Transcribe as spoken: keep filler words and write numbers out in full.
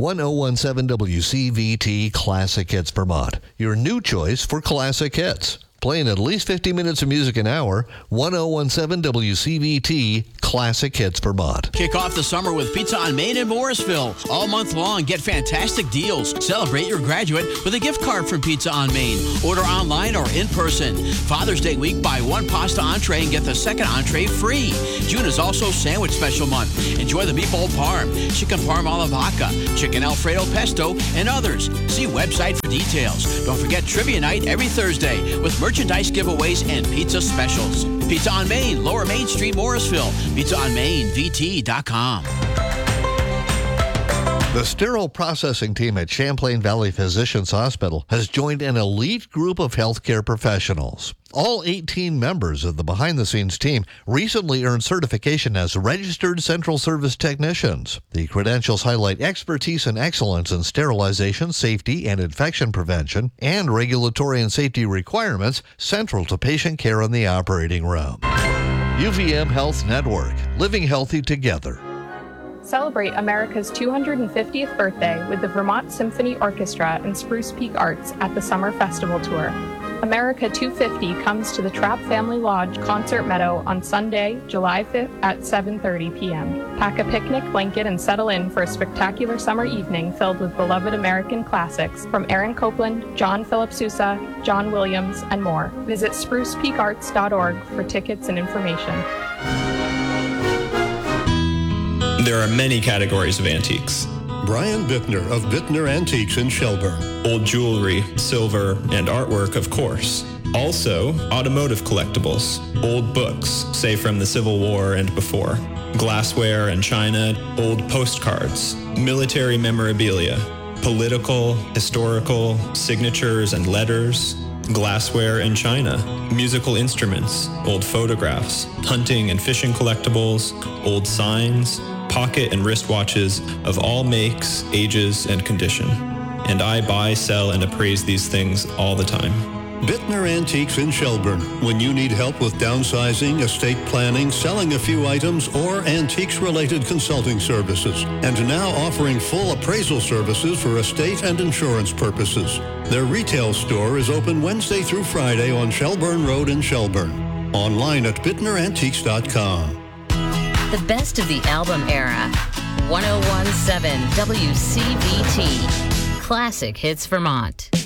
one oh one seven W C V T Classic Hits Vermont, your new choice for classic hits. Playing at least fifty minutes of music an hour, one oh one seven W C V T Classic Hits Vermont. Kick off the summer with Pizza on Main in Morrisville. All month long, get fantastic deals. Celebrate your graduate with a gift card from Pizza on Main. Order online or in person. Father's Day week, buy one pasta entree and get the second entree free. June is also sandwich special month. Enjoy the meatball parm, chicken parm alla vodka, chicken alfredo pesto, and others. See website for details. Don't forget trivia night every Thursday with merchandise giveaways and pizza specials. Pizza on Main, Lower Main Street, Morrisville. Pizza on Main V T dot com. The sterile processing team at Champlain Valley Physicians Hospital has joined an elite group of healthcare professionals. All eighteen members of the behind-the-scenes team recently earned certification as registered central service technicians. The credentials highlight expertise and excellence in sterilization, safety, and infection prevention, and regulatory and safety requirements central to patient care in the operating room. U V M Health Network, living healthy together. Celebrate America's two hundred fiftieth birthday with the Vermont Symphony Orchestra and Spruce Peak Arts at the Summer Festival Tour. America two fifty comes to the Trapp Family Lodge Concert Meadow on Sunday, July fifth at seven thirty p.m. Pack a picnic blanket and settle in for a spectacular summer evening filled with beloved American classics from Aaron Copland, John Philip Sousa, John Williams, and more. Visit spruce peak arts dot org for tickets and information. There are many categories of antiques. Brian Bittner of Bittner Antiques in Shelburne. Old jewelry, silver, and artwork, of course. Also, automotive collectibles, old books, say from the Civil War and before, glassware and china, old postcards, military memorabilia, political, historical, signatures and letters, glassware and china, musical instruments, old photographs, hunting and fishing collectibles, old signs, pocket and wristwatches of all makes, ages, and condition. And I buy, sell, and appraise these things all the time. Bittner Antiques in Shelburne. When you need help with downsizing, estate planning, selling a few items, or antiques-related consulting services. And now offering full appraisal services for estate and insurance purposes. Their retail store is open Wednesday through Friday on Shelburne Road in Shelburne. Online at bittner antiques dot com. The best of the album era. one oh one seven W C V T. Classic Hits Vermont.